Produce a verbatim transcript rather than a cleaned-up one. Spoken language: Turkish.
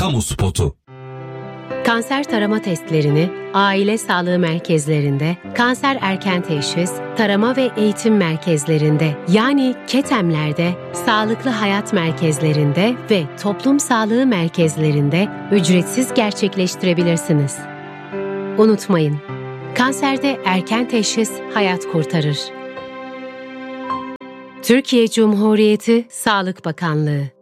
Kamu spotu. Kanser tarama testlerini aile sağlığı merkezlerinde, kanser erken teşhis, tarama ve eğitim merkezlerinde yani KETEM'lerde, sağlıklı hayat merkezlerinde ve toplum sağlığı merkezlerinde ücretsiz gerçekleştirebilirsiniz. Unutmayın, kanserde erken teşhis hayat kurtarır. Türkiye Cumhuriyeti Sağlık Bakanlığı